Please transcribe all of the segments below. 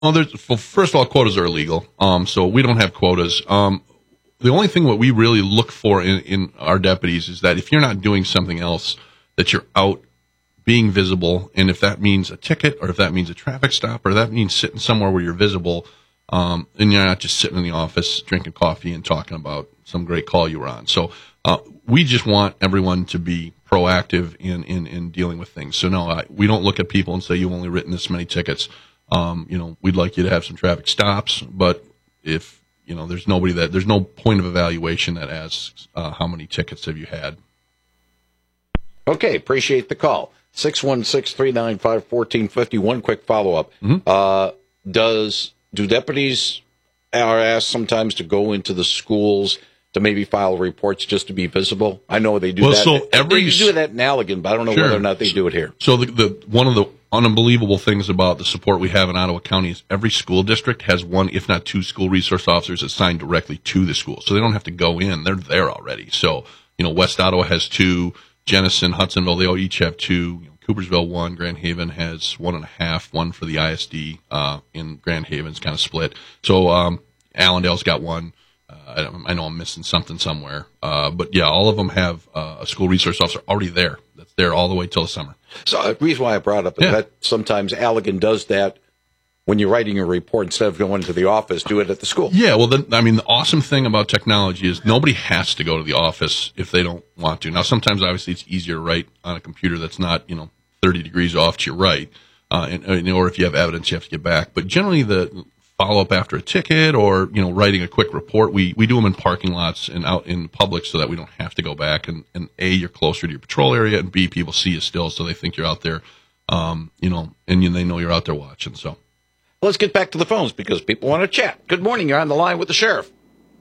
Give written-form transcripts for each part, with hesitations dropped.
Well, first of all, quotas are illegal. So we don't have quotas. The only thing what we really look for in our deputies is that if you're not doing something else, that you're out being visible. And if that means a ticket, or if that means a traffic stop, or that means sitting somewhere where you're visible, and you're not just sitting in the office drinking coffee and talking about some great call you were on. So we just want everyone to be proactive in dealing with things. So no, we don't look at people and say you've only written this many tickets. We'd like you to have some traffic stops, but if there's no point of evaluation that asks how many tickets have you had. Okay, appreciate the call. 616-395-1450. One quick follow-up. Mm-hmm. Do deputies are asked sometimes to go into the schools to maybe file reports just to be visible? I know they do that. So they do that in Allegan, but I don't know whether or not they do it here. So one of the unbelievable things about the support we have in Ottawa County is every school district has one, if not two, school resource officers assigned directly to the school. So they don't have to go in. They're there already. So, West Ottawa has two, Jenison, Hudsonville, they all each have two, Coopersville one, Grand Haven has 1.5, one for the ISD in Grand Haven's kind of split. So Allendale's got one. I know I'm missing something somewhere. But yeah, all of them have a school resource officer already there. That's there all the way till the summer. So the reason why I brought up is that sometimes Allegan does that when you're writing a report, instead of going to the office, do it at the school. Yeah, well, the awesome thing about technology is nobody has to go to the office if they don't want to. Now, sometimes, obviously, it's easier to write on a computer that's not, 30 degrees off to your right, or if you have evidence, you have to get back. But generally, the follow-up after a ticket or, writing a quick report, we do them in parking lots and out in public so that we don't have to go back. And A, you're closer to your patrol area, and B, people see you still, so they think you're out there, and they know you're out there watching, so. Let's get back to the phones because people want to chat. Good morning. You're on the line with the sheriff.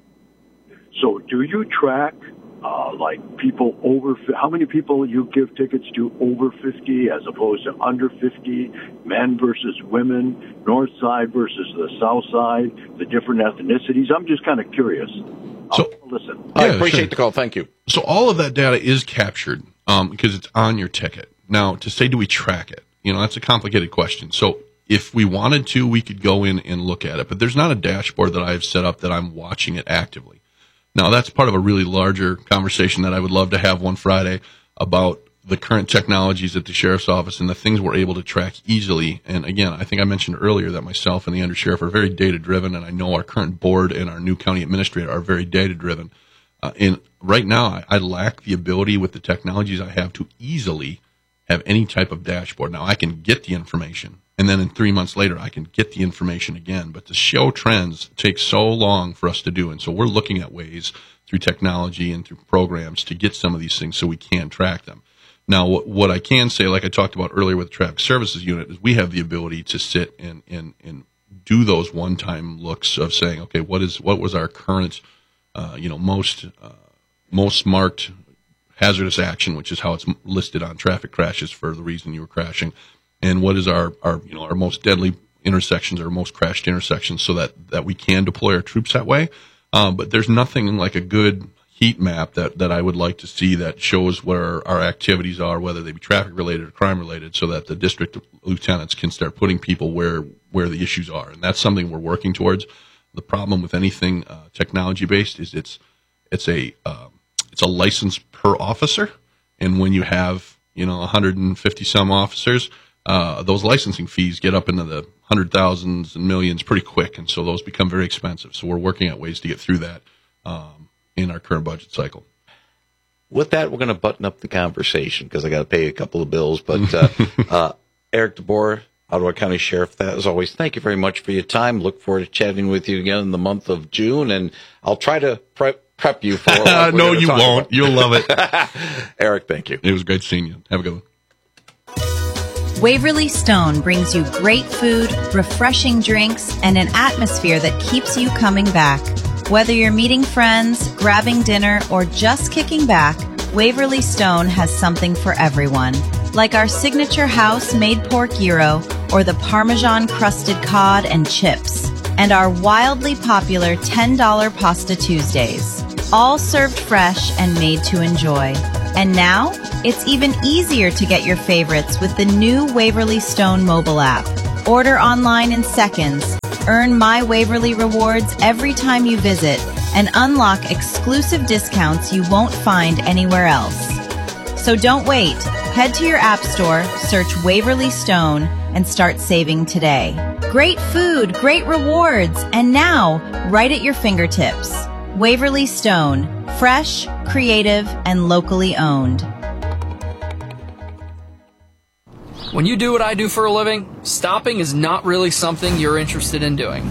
So do you track, people how many people you give tickets to over 50 as opposed to under 50, men versus women, north side versus the south side, the different ethnicities? I'm just kind of curious. Listen. I appreciate the call. Thank you. So all of that data is captured because it's on your ticket. Now, to say, do we track it? That's a complicated question. So if we wanted to, we could go in and look at it, but there's not a dashboard that I've set up that I'm watching it actively. Now, that's part of a really larger conversation that I would love to have one Friday about the current technologies at the sheriff's office and the things we're able to track easily. And again, I think I mentioned earlier that myself and the undersheriff are very data-driven, and I know our current board and our new county administrator are very data-driven. And right now, I lack the ability with the technologies I have to easily have any type of dashboard. Now, I can get the information, and then in 3 months later, I can get the information again. But to show trends takes so long for us to do. And so we're looking at ways through technology and through programs to get some of these things so we can track them. Now, what I can say, like I talked about earlier with the Traffic Services Unit, is we have the ability to sit and do those one-time looks of saying, okay, what was our current, most marked hazardous action, which is how it's listed on traffic crashes for the reason you were crashing. And what is our most deadly intersections or most crashed intersections so that we can deploy our troops that way. But there's nothing like a good heat map that I would like to see that shows where our activities are, whether they be traffic related or crime related, so that the district lieutenants can start putting people where the issues are. And that's something we're working towards. The problem with anything technology based is it's a license per officer. And when you have 150 some officers, those licensing fees get up into the hundred thousands and millions pretty quick, and so those become very expensive. So we're working at ways to get through that in our current budget cycle. With that, we're going to button up the conversation because I got to pay a couple of bills. But Eric DeBoer, Ottawa County Sheriff, that as always, thank you very much for your time. Look forward to chatting with you again in the month of June, and I'll try to prep you for no, you won't. About. You'll love it. Eric, thank you. It was great seeing you. Have a good one. Waverly Stone brings you great food, refreshing drinks, and an atmosphere that keeps you coming back. Whether you're meeting friends, grabbing dinner, or just kicking back, Waverly Stone has something for everyone. Like our signature house-made pork gyro or the Parmesan-crusted cod and chips. And our wildly popular $10 Pasta Tuesdays. All served fresh and made to enjoy. And now, it's even easier to get your favorites with the new Waverly Stone mobile app. Order online in seconds, earn My Waverly rewards every time you visit, and unlock exclusive discounts you won't find anywhere else. So don't wait. Head to your app store, search Waverly Stone, and start saving today. Great food, great rewards, and now, right at your fingertips. Waverly Stone. Fresh, creative, and locally owned. When you do what I do for a living, stopping is not really something you're interested in doing.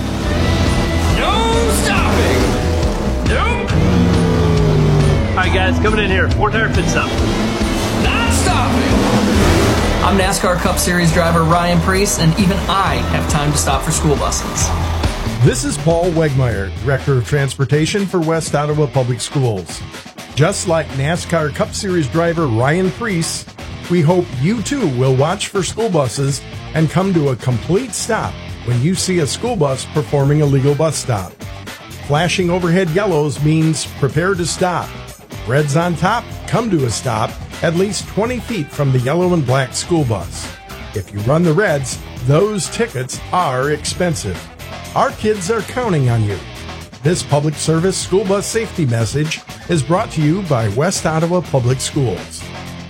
No stopping! Nope! Alright guys, coming in here. 4 tire pit stop. Not stopping! I'm NASCAR Cup Series driver Ryan Preece, and even I have time to stop for school buses. This is Paul Wegmeyer, Director of Transportation for West Ottawa Public Schools. Just like NASCAR Cup Series driver Ryan Preece, we hope you too will watch for school buses and come to a complete stop when you see a school bus performing a legal bus stop. Flashing overhead yellows means prepare to stop. Reds on top, come to a stop at least 20 feet from the yellow and black school bus. If you run the reds, those tickets are expensive. Our kids are counting on you. This public service school bus safety message is brought to you by West Ottawa Public Schools.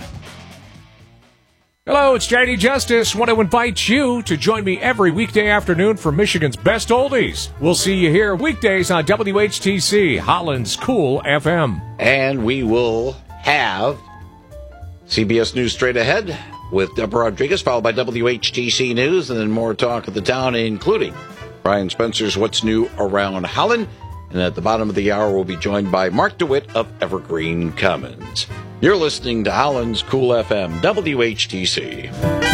Hello, it's JD Justice. Want to invite you to join me every weekday afternoon for Michigan's Best Oldies. We'll see you here weekdays on WHTC, Holland's Cool FM. And we will have CBS News straight ahead with Deborah Rodriguez, followed by WHTC News, and then more talk of the town, including Brian Spencer's What's New Around Holland. And at the bottom of the hour, we'll be joined by Mark DeWitt of Evergreen Commons. You're listening to Holland's Cool FM, WHTC.